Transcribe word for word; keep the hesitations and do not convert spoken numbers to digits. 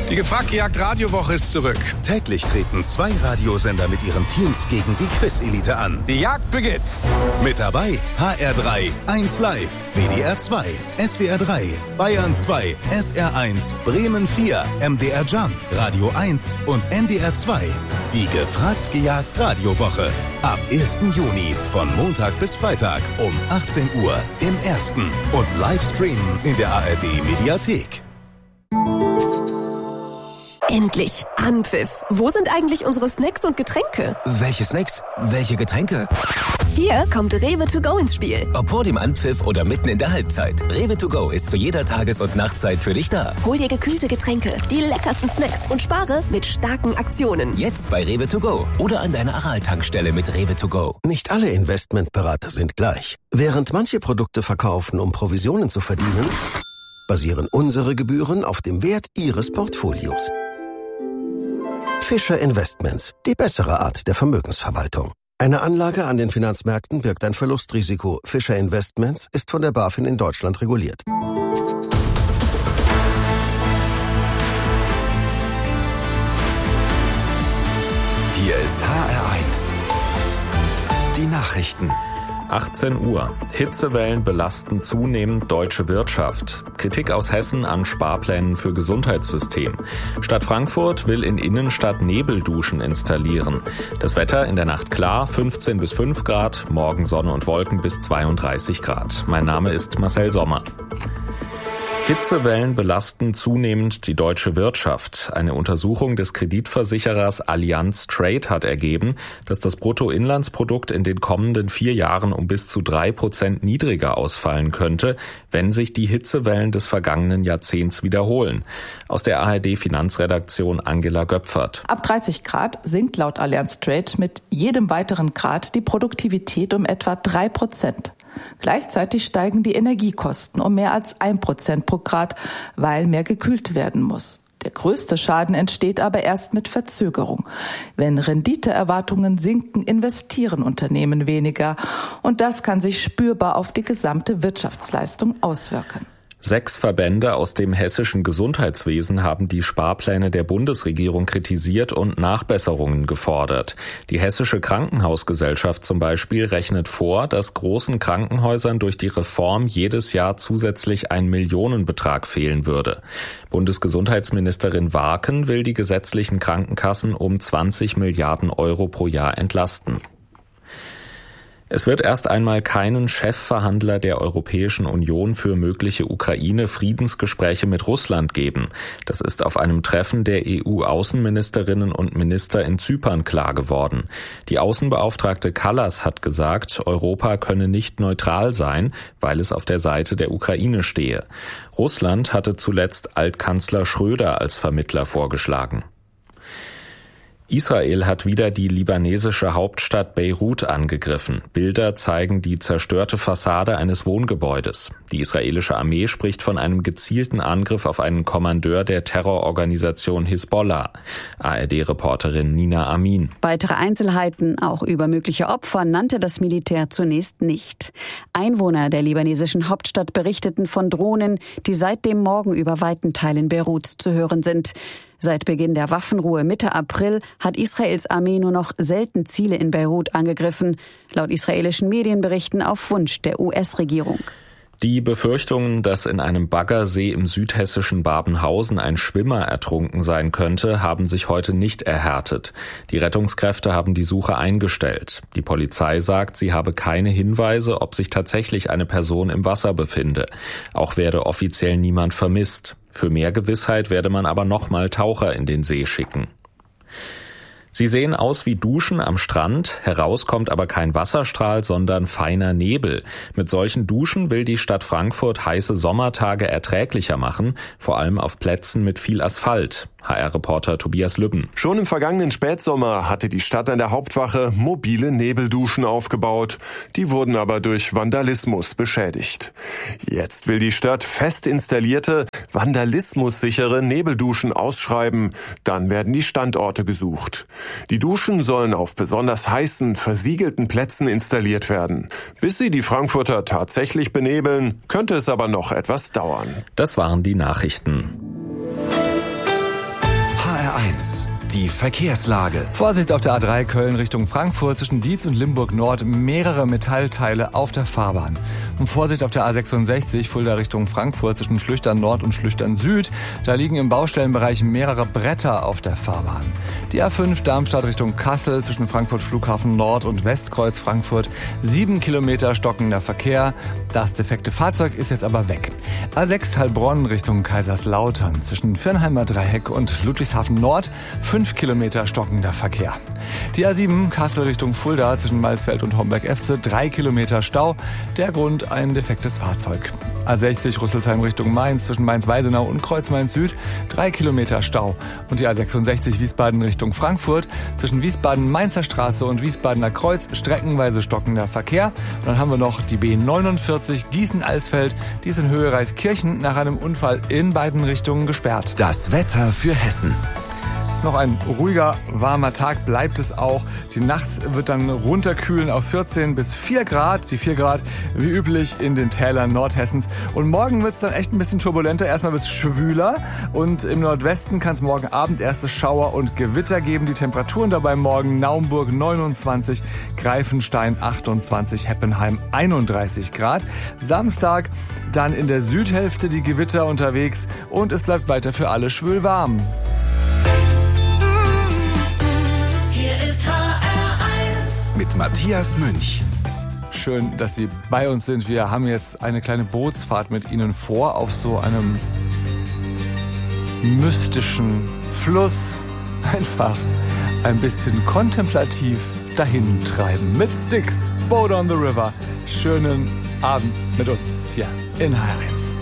Die Gefragt-Gejagt-Radiowoche ist zurück. Täglich treten zwei Radiosender mit ihren Teams gegen die Quiz-Elite an. Die Jagd beginnt. Mit dabei H R drei, eins Live, W D R zwei, S W R drei, Bayern zwei, S R eins, Bremen vier, M D R Jump, Radio eins und N D R zwei. Die Gefragt-Gejagt-Radiowoche. Ab ersten Juni von Montag bis Freitag um achtzehn Uhr im Ersten und Livestreamen in der A R D-Mediathek. Endlich! Anpfiff! Wo sind eigentlich unsere Snacks und Getränke? Welche Snacks? Welche Getränke? Hier kommt Rewe to go ins Spiel. Ob vor dem Anpfiff oder mitten in der Halbzeit. Rewe to go ist zu jeder Tages- und Nachtzeit für dich da. Hol dir gekühlte Getränke, die leckersten Snacks und spare mit starken Aktionen. Jetzt bei Rewe to go oder an deiner Aral-Tankstelle mit Rewe to go. Nicht alle Investmentberater sind gleich. Während manche Produkte verkaufen, um Provisionen zu verdienen, basieren unsere Gebühren auf dem Wert ihres Portfolios. Fischer Investments, die bessere Art der Vermögensverwaltung. Eine Anlage an den Finanzmärkten birgt ein Verlustrisiko. Fischer Investments ist von der BaFin in Deutschland reguliert. Hier ist H R eins. Die Nachrichten. achtzehn Uhr. Hitzewellen belasten zunehmend deutsche Wirtschaft. Kritik aus Hessen an Sparplänen für Gesundheitssystem. Stadt Frankfurt will in Innenstadt Nebelduschen installieren. Das Wetter in der Nacht klar, fünfzehn bis fünf Grad, morgen Sonne und Wolken bis zweiunddreißig Grad. Mein Name ist Marcel Sommer. Hitzewellen belasten zunehmend die deutsche Wirtschaft. Eine Untersuchung des Kreditversicherers Allianz Trade hat ergeben, dass das Bruttoinlandsprodukt in den kommenden vier Jahren um bis zu drei Prozent niedriger ausfallen könnte, wenn sich die Hitzewellen des vergangenen Jahrzehnts wiederholen. Aus der A R D-Finanzredaktion Angela Göpfert. Ab dreißig Grad sinkt laut Allianz Trade mit jedem weiteren Grad die Produktivität um etwa drei Prozent. Gleichzeitig steigen die Energiekosten um mehr als ein Prozent pro Grad, weil mehr gekühlt werden muss. Der größte Schaden entsteht aber erst mit Verzögerung. Wenn Renditeerwartungen sinken, investieren Unternehmen weniger. Und das kann sich spürbar auf die gesamte Wirtschaftsleistung auswirken. Sechs Verbände aus dem hessischen Gesundheitswesen haben die Sparpläne der Bundesregierung kritisiert und Nachbesserungen gefordert. Die Hessische Krankenhausgesellschaft zum Beispiel rechnet vor, dass großen Krankenhäusern durch die Reform jedes Jahr zusätzlich ein Millionenbetrag fehlen würde. Bundesgesundheitsministerin Warken will die gesetzlichen Krankenkassen um zwanzig Milliarden Euro pro Jahr entlasten. Es wird erst einmal keinen Chefverhandler der Europäischen Union für mögliche Ukraine-Friedensgespräche mit Russland geben. Das ist auf einem Treffen der E U-Außenministerinnen und Minister in Zypern klar geworden. Die Außenbeauftragte Kallas hat gesagt, Europa könne nicht neutral sein, weil es auf der Seite der Ukraine stehe. Russland hatte zuletzt Altkanzler Schröder als Vermittler vorgeschlagen. Israel hat wieder die libanesische Hauptstadt Beirut angegriffen. Bilder zeigen die zerstörte Fassade eines Wohngebäudes. Die israelische Armee spricht von einem gezielten Angriff auf einen Kommandeur der Terrororganisation Hisbollah. A R D-Reporterin Nina Amin. Weitere Einzelheiten, auch über mögliche Opfer, nannte das Militär zunächst nicht. Einwohner der libanesischen Hauptstadt berichteten von Drohnen, die seit dem Morgen über weiten Teilen Beiruts zu hören sind. Seit Beginn der Waffenruhe Mitte April hat Israels Armee nur noch selten Ziele in Beirut angegriffen, laut israelischen Medienberichten auf Wunsch der U S-Regierung. Die Befürchtungen, dass in einem Baggersee im südhessischen Babenhausen ein Schwimmer ertrunken sein könnte, haben sich heute nicht erhärtet. Die Rettungskräfte haben die Suche eingestellt. Die Polizei sagt, sie habe keine Hinweise, ob sich tatsächlich eine Person im Wasser befinde. Auch werde offiziell niemand vermisst. Für mehr Gewissheit werde man aber nochmal Taucher in den See schicken. Sie sehen aus wie Duschen am Strand, heraus kommt aber kein Wasserstrahl, sondern feiner Nebel. Mit solchen Duschen will die Stadt Frankfurt heiße Sommertage erträglicher machen, vor allem auf Plätzen mit viel Asphalt. H R-Reporter Tobias Lübben. Schon im vergangenen Spätsommer hatte die Stadt an der Hauptwache mobile Nebelduschen aufgebaut. Die wurden aber durch Vandalismus beschädigt. Jetzt will die Stadt fest installierte, vandalismussichere Nebelduschen ausschreiben. Dann werden die Standorte gesucht. Die Duschen sollen auf besonders heißen, versiegelten Plätzen installiert werden. Bis sie die Frankfurter tatsächlich benebeln, könnte es aber noch etwas dauern. Das waren die Nachrichten. Die Verkehrslage. Vorsicht auf der A drei Köln Richtung Frankfurt zwischen Dietz und Limburg Nord. Mehrere Metallteile auf der Fahrbahn. Und Vorsicht auf der A sechsundsechzig Fulda Richtung Frankfurt zwischen Schlüchtern Nord und Schlüchtern Süd. Da liegen im Baustellenbereich mehrere Bretter auf der Fahrbahn. Die A fünf Darmstadt Richtung Kassel zwischen Frankfurt Flughafen Nord und Westkreuz Frankfurt. Sieben Kilometer stockender Verkehr. Das defekte Fahrzeug ist jetzt aber weg. A sechs Heilbronn Richtung Kaiserslautern zwischen Firnheimer Dreieck und Ludwigshafen Nord. Fünf Kilometer stockender Verkehr. Die A sieben Kassel Richtung Fulda zwischen Malsfeld und Homberg-Efze. Drei Kilometer Stau. Der Grund ein defektes Fahrzeug. A sechzig Rüsselsheim Richtung Mainz zwischen Mainz-Weisenau und Kreuz-Main-Süd. Drei Kilometer Stau. Und die A sechsundsechzig Wiesbaden Richtung Frankfurt zwischen Wiesbaden-Mainzer Straße und Wiesbadener Kreuz. Streckenweise stockender Verkehr. Und dann haben wir noch die B neunundvierzig Gießen-Alsfeld. Die ist in Höhe Reiskirchen nach einem Unfall in beiden Richtungen gesperrt. Das Wetter für Hessen. Es ist noch ein ruhiger, warmer Tag, bleibt es auch. Die Nacht wird dann runterkühlen auf vierzehn bis vier Grad. Die vier Grad wie üblich in den Tälern Nordhessens. Und morgen wird es dann echt ein bisschen turbulenter. Erstmal wird es schwüler und im Nordwesten kann es morgen Abend erste Schauer und Gewitter geben. Die Temperaturen dabei morgen: Naumburg neunundzwanzig, Greifenstein achtundzwanzig, Heppenheim einunddreißig Grad. Samstag dann in der Südhälfte die Gewitter unterwegs und es bleibt weiter für alle schwül warm. Mit Matthias Münch. Schön, dass Sie bei uns sind. Wir haben jetzt eine kleine Bootsfahrt mit Ihnen vor auf so einem mystischen Fluss. Einfach ein bisschen kontemplativ dahin treiben. Mit Styx, Boat on the River. Schönen Abend mit uns hier in H R eins.